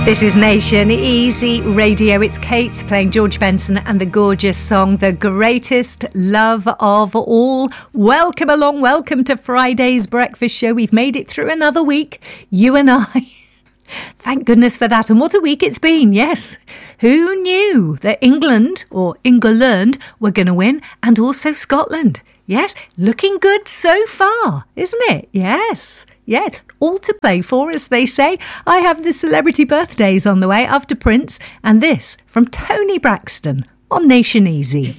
This is Nation Easy Radio. It's Kate playing George Benson and the gorgeous song, The Greatest Love of All. Welcome along. Welcome to Friday's breakfast show. We've made it through another week, you and I. Thank goodness for that. And what a week it's been. Yes. Who knew that England were going to win, and also Scotland? Yes. Looking good so far, isn't it? Yes. Yeah, all to play for, as they say. I have the celebrity birthdays on the way after Prince, and this from Tony Braxton on Nation Easy.